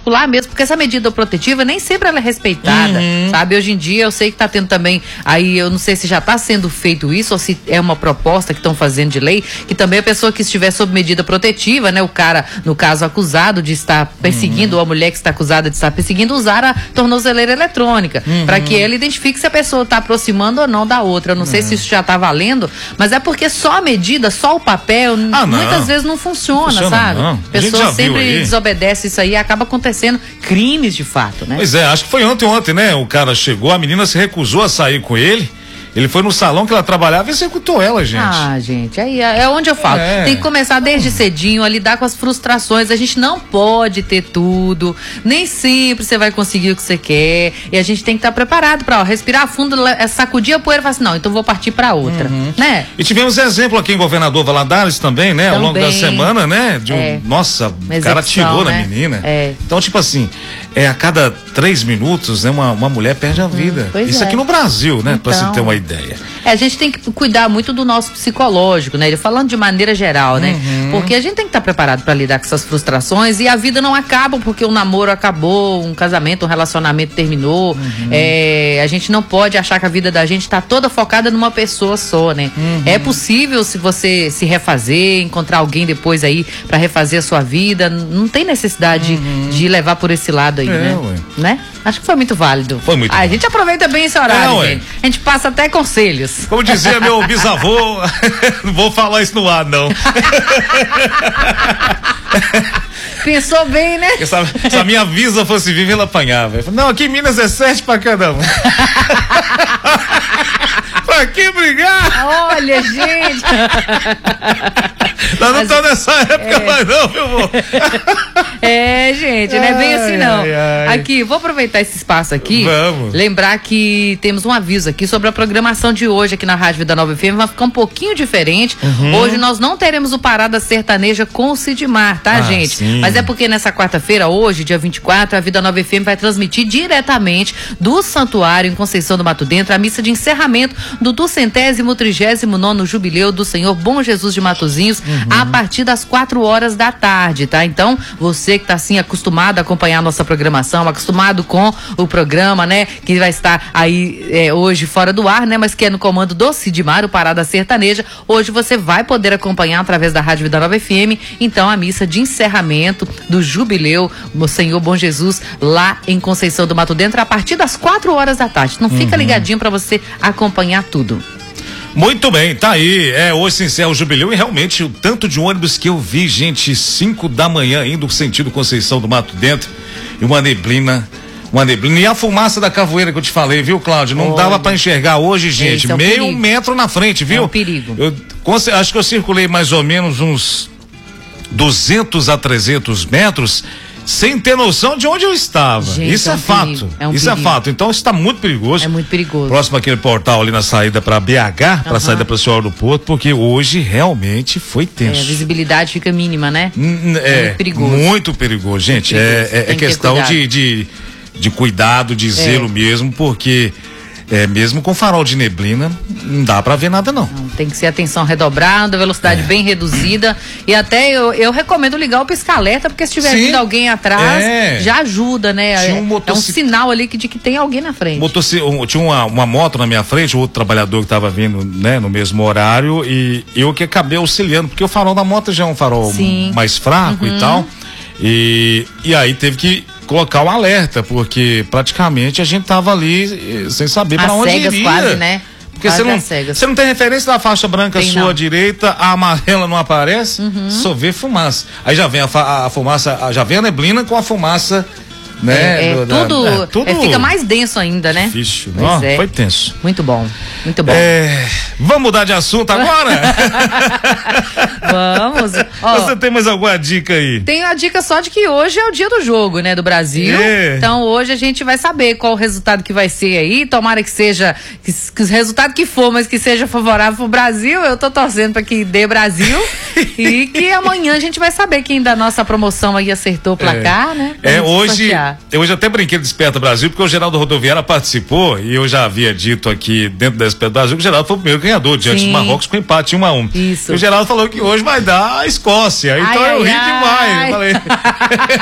particular mesmo, porque essa medida protetiva nem sempre ela é respeitada, sabe? Hoje em dia eu sei que tá tendo também, aí eu não sei se já tá sendo feito isso ou se é uma proposta que estão fazendo de lei, que também a pessoa que estiver sob medida protetiva, né? O cara, no caso, acusado de estar perseguindo, ou a mulher que está acusada de estar perseguindo, usar a tornozeleira eletrônica, para que ele identifique se a pessoa está aproximando ou não da outra. Eu não sei se isso já tá valendo, mas é porque só a medida, só o papel, muitas vezes não funciona, sabe? A pessoa sempre desobedece isso aí e acaba acontecendo crimes de fato, né? Pois é, acho que foi ontem, né? O cara chegou, a menina se recusou a sair com ele. Ele foi no salão que ela trabalhava e executou ela, gente. Ah, gente, aí é onde eu falo. Tem que começar desde cedinho a lidar com as frustrações. A gente não pode ter tudo. Nem sempre você vai conseguir o que você quer. E a gente tem que estar preparado para respirar fundo, sacudir a poeira e falar assim, não, então vou partir para outra, né? E tivemos exemplo aqui em Governador Valadares também, né? Ao longo da semana, né? Nossa, o cara atirou na menina. Então, tipo assim, a cada 3 minutos, né? Uma mulher perde a vida. Isso aqui no Brasil, né? Então, pra você ter uma ideia. A gente tem que cuidar muito do nosso psicológico, né? Falando de maneira geral, né? Porque a gente tem que estar preparado para lidar com essas frustrações e a vida não acaba porque um namoro acabou, um casamento, um relacionamento terminou. A gente não pode achar que a vida da gente está toda focada numa pessoa só, né? É possível se você se refazer, encontrar alguém depois aí para refazer a sua vida. Não tem necessidade de levar por esse lado aí, né? Acho que foi muito válido. Foi muito válido. A gente aproveita bem esse horário, gente. A gente passa até conselhos. Como dizia meu bisavô, não vou falar isso no ar, não. Pensou bem, né? Se a minha visa fosse viva, ela apanhava. Eu falei, não, aqui em Minas é 7 pra cada um. Pra que brigar? Olha, gente. Nós não estamos nessa época mais não, meu amor. Gente, não é bem assim não. Aqui, vou aproveitar esse espaço aqui. Vamos. Lembrar que temos um aviso aqui sobre a programação de hoje aqui na Rádio Vida Nova FM. Vai ficar um pouquinho diferente. Hoje nós não teremos o Parada Sertaneja com o Sidmar, tá, gente? Sim. Mas é porque nessa quarta-feira, hoje, dia 24, a Vida Nova FM vai transmitir diretamente do Santuário em Conceição do Mato Dentro a missa de encerramento do 239º Jubileu do Senhor Bom Jesus de Matozinhos, a partir das 4 horas da tarde, tá? Então, você que tá assim acostumado a acompanhar a nossa programação, acostumado com o programa, né? Que vai estar aí hoje fora do ar, né? Mas que é no comando do Sidmar, o Parada Sertaneja. Hoje você vai poder acompanhar através da Rádio Vida Nova FM, então, a missa de encerramento do Jubileu do Senhor Bom Jesus lá em Conceição do Mato Dentro, a partir das 4 horas da tarde. Então, fica ligadinho para você acompanhar tudo. Muito bem, tá aí. Hoje se encerra o Jubileu e realmente o tanto de ônibus que eu vi, gente, 5 da manhã indo sentido Conceição do Mato Dentro e uma neblina. E a fumaça da Cavoeira que eu te falei, viu, Cláudio? Não dava pra enxergar hoje, gente. Meio metro na frente, viu? É um perigo. Acho que eu circulei mais ou menos uns 200 a 300 metros sem ter noção de onde eu estava. Gente, isso é fato. Isso é fato. Então isso está muito perigoso. É muito perigoso. Próximo aquele portal ali na saída para BH, para saída para o Senhor do Porto, porque hoje realmente foi tenso. A visibilidade fica mínima, né? É muito perigoso. Muito perigoso, gente. É questão de cuidado, de zelo mesmo, porque mesmo com farol de neblina, não dá pra ver nada não. Tem que ser atenção redobrada, velocidade bem reduzida, e até eu recomendo ligar o pisca-alerta, porque se tiver vindo alguém atrás, já ajuda, né? É um sinal ali de que tem alguém na frente. Tinha uma moto na minha frente, outro trabalhador que tava vindo, né, no mesmo horário, e eu que acabei auxiliando, porque o farol da moto já é um farol mais fraco e tal, e aí teve que colocar o alerta, porque praticamente a gente tava ali sem saber para onde iria. Quase, né? Porque você não tem referência da faixa branca à direita, a amarela não aparece, só vê fumaça. Aí já vem a fumaça, já vem a neblina com a fumaça, né? Tudo fica mais denso ainda, né? Difícil, foi tenso. Muito bom, muito bom. Vamos mudar de assunto agora? Vamos. Você tem mais alguma dica aí? Tenho a dica só de que hoje é o dia do jogo, né, do Brasil. Então hoje a gente vai saber qual o resultado que vai ser aí. Tomara que seja, que o resultado que for, mas que seja favorável pro Brasil. Eu tô torcendo pra que dê Brasil. E que amanhã a gente vai saber quem da nossa promoção aí acertou o placar, né? Hoje até brinquei do Desperta Brasil, porque o Geraldo Rodoviária participou e eu já havia dito aqui dentro da Desperta Brasil que o Geraldo foi o primeiro ganhador diante do Marrocos com empate 1-1. Isso. E o Geraldo falou que hoje vai dar a Escócia. Então eu ri demais. Eu falei.